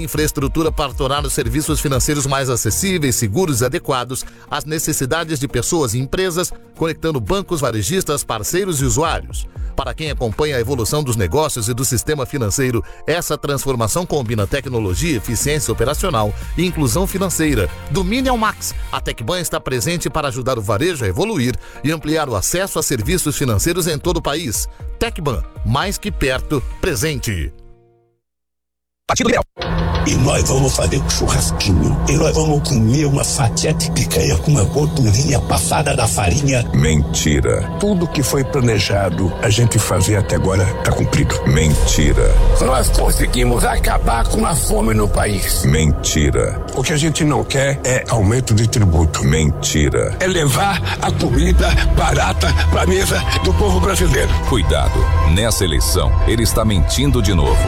Infraestrutura para tornar os serviços financeiros mais acessíveis, seguros e adequados às necessidades de pessoas e empresas, conectando bancos, varejistas, parceiros e usuários. Para quem acompanha a evolução dos negócios e do sistema financeiro, essa transformação combina tecnologia, eficiência operacional e inclusão financeira. Do mini ao max, a Tecban está presente para ajudar o varejo a evoluir e ampliar o acesso a serviços financeiros em todo o país. Tecban, mais que perto, presente. Partido Liberal. E nós vamos fazer um churrasquinho. E nós vamos comer uma fatia de picanha com uma gordurinha passada da farinha. Mentira. Tudo que foi planejado a gente fazer até agora tá cumprido. Mentira. Nós conseguimos acabar com a fome no país. Mentira. O que a gente não quer é aumento de tributo. Mentira. É levar a comida barata pra mesa do povo brasileiro. Cuidado. Nessa eleição, ele está mentindo de novo.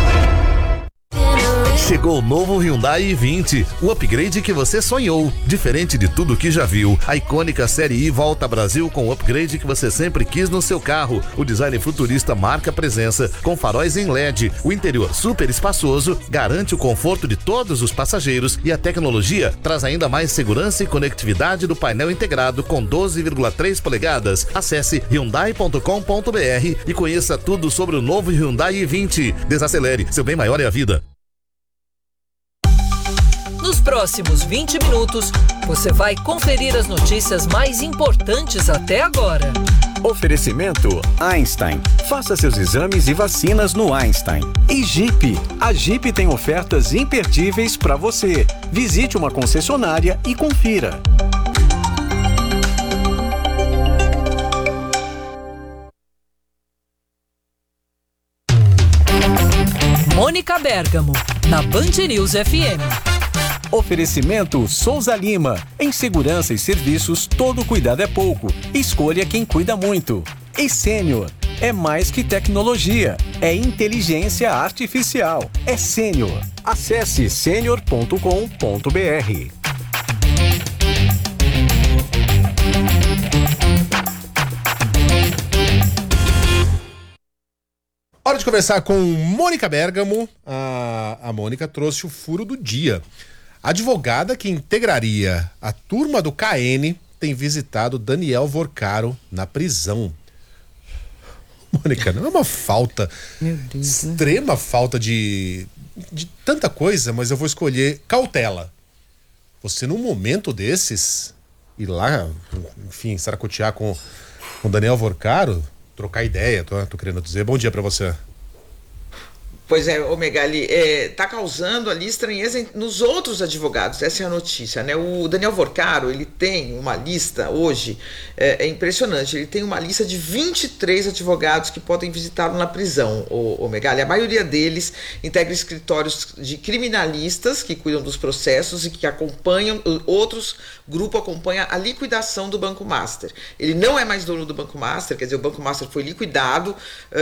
Chegou o novo Hyundai i20, o upgrade que você sonhou. Diferente de tudo que já viu, a icônica Série I volta ao Brasil com o upgrade que você sempre quis no seu carro. O design futurista marca presença, com faróis em LED. O interior super espaçoso garante o conforto de todos os passageiros e a tecnologia traz ainda mais segurança e conectividade do painel integrado com 12,3 polegadas. Acesse hyundai.com.br e conheça tudo sobre o novo Hyundai i20. Desacelere, seu bem maior é a vida. Nos próximos 20 minutos, você vai conferir as notícias mais importantes até agora. Oferecimento Einstein. Faça seus exames e vacinas no Einstein. E Jeep. A Jeep tem ofertas imperdíveis para você. Visite uma concessionária e confira. Mônica Bergamo, na Band News FM. Oferecimento Souza Lima. Em segurança e serviços, todo cuidado é pouco. Escolha quem cuida muito. E Sênior. É mais que tecnologia. É inteligência artificial. É Sênior. Acesse senior.com.br. Hora de conversar com Mônica Bergamo. A Mônica trouxe o furo do dia. A advogada que integraria a turma do KN tem visitado Daniel Vorcaro na prisão. Mônica, não é uma falta, extrema falta de tanta coisa, mas eu vou escolher cautela. Você num momento desses, ir lá, enfim, saracotear com o Daniel Vorcaro, trocar ideia, tô querendo dizer. Bom dia pra você. Pois é, ô Megali, tá causando ali estranheza nos outros advogados, essa é a notícia, né? O Daniel Vorcaro, ele tem uma lista hoje, é impressionante, ele tem uma lista de 23 advogados que podem visitá-lo na prisão, ô Megali. A maioria deles integra escritórios de criminalistas que cuidam dos processos e que acompanham, outros grupos acompanham a liquidação do Banco Master. Ele não é mais dono do Banco Master, quer dizer, o Banco Master foi liquidado,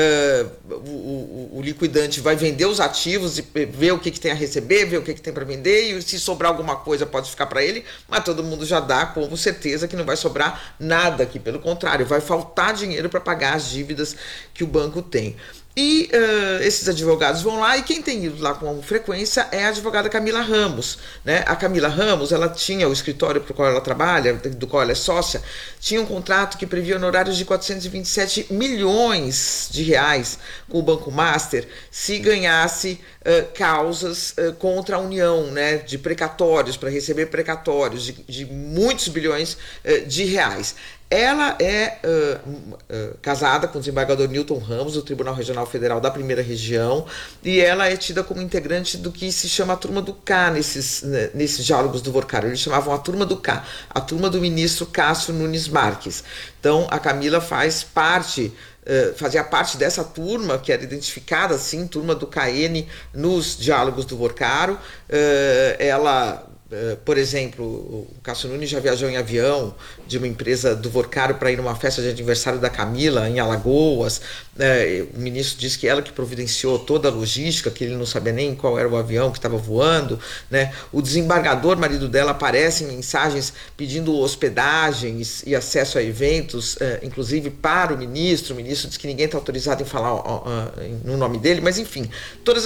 o liquidante vai vender os ativos e ver o que tem a receber, ver o que tem para vender, e se sobrar alguma coisa pode ficar para ele, mas todo mundo já dá com certeza que não vai sobrar nada aqui, pelo contrário, vai faltar dinheiro para pagar as dívidas que o banco tem. E esses advogados vão lá, e quem tem ido lá com frequência é a advogada Camila Ramos, né? A Camila Ramos, ela tinha o escritório para o qual ela trabalha, do qual ela é sócia, tinha um contrato que previa honorários de 427 milhões de reais com o Banco Master se ganhasse causas contra a União, né? De precatórios, para receber precatórios de muitos bilhões de reais. Ela é casada com o desembargador Newton Ramos, do Tribunal Regional Federal da Primeira Região, e ela é tida como integrante do que se chama a Turma do K nesses diálogos do Vorcaro. Eles chamavam a Turma do K, a turma do ministro Cássio Nunes Marques. Então, a Camila fazia parte dessa turma, que era identificada assim, Turma do KN, nos diálogos do Vorcaro. Por exemplo, o Cássio Nunes já viajou em avião de uma empresa do Vorcaro para ir numa festa de aniversário da Camila em Alagoas. O ministro disse que ela que providenciou toda a logística, que ele não sabia nem qual era o avião que estava voando, né? O desembargador, marido dela, aparece em mensagens pedindo hospedagens e acesso a eventos, inclusive para o ministro. O ministro diz que ninguém está autorizado em falar no nome dele, mas enfim, todas